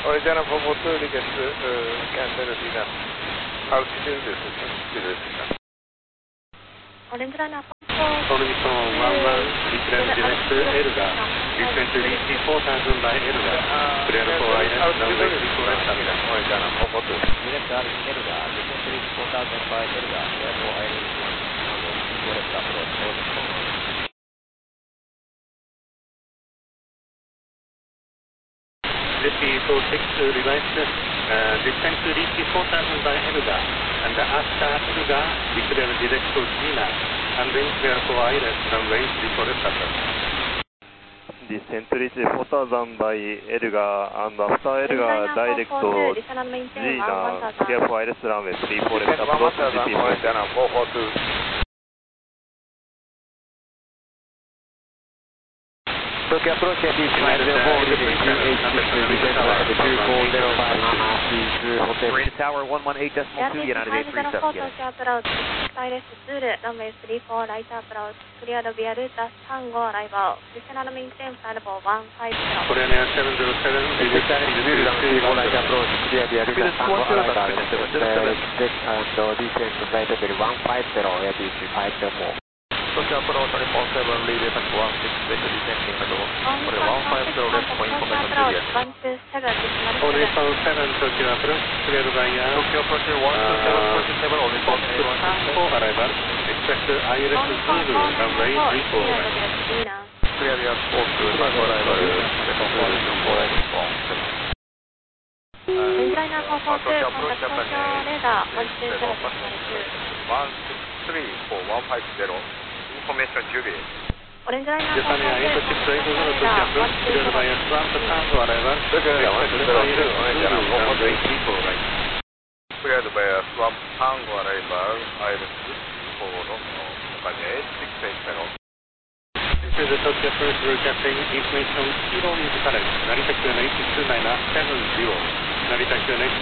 Original for motor request cancel Lina. Altitude is Orange Line up. Formation 11, declared direct Elga. Descent to reach 4000 by Elga. Clear for ILS, runway 34 left up. Original for motor. Direct Elga, descent to reach 4000 by Elga. Clear for ILS, runway 34 left approach. SE46 revised descent to reach 4000 by Elga, and after Elga, declare direct to Lina, and then clear for ILS, runway 34 left approach. Descent to reach 4000 by Elga, and after Elga, direct to Gina, clear for ILS, runway 34 left approach, GP. Original 442. Tokyo approach at this 504, leading to 860, descent at the 2405, Marine Tower 118.2, United 837. Tokyo approach, ILS Zulu, runway 34, right approach, cleared via route 35 arrival, descend maintain flight level 150. Korean 707, reduce speed to 3 right approach, cleared via route 35 arrival, check and descend flight level 150, airbus 504. Tokyo approach, Nippon 7, lead attack 168, descending level. 150 left for information period. Formation 7, Tokyo approach, cleared via Tokyo approach 127, only Fox Tango arrival, expect ILS Zulu, runway 34 right. Clear via Fox Tango arrival, second position for response. Liner 442, contact Tokyo radar, 127. 163 for 150. Information Juliet. Orange Line Japan Air 860 Tokyo approach, cleared via Swamp Tango arrival, expect ILS Zulu, runway 34 right. Cleared by Swamp Tango arrival, ILS 4 のJapan 8680. This is the Tokyo approach broadcasting information Kilo News Current, Narita QNH 29770, Narita QNH